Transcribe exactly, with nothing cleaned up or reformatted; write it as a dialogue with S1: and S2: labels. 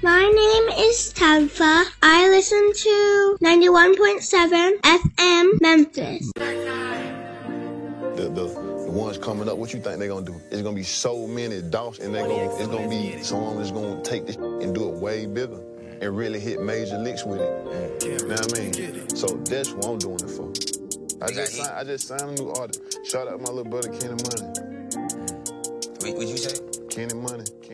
S1: My name is Tabitha. I listen to ninety-one point seven F M Memphis.
S2: The, the, the ones coming up, what you think they're going to do? It's going to be so many dogs, and they gonna, it's going to be someone that's going to take this and do it way bigger and really hit major licks with it. You know what I mean? So that's what I'm doing it for. I just signed, I just signed a new artist. Shout out my little brother, Kenny Money.
S3: Wait, what'd you say?
S2: Kenny Money.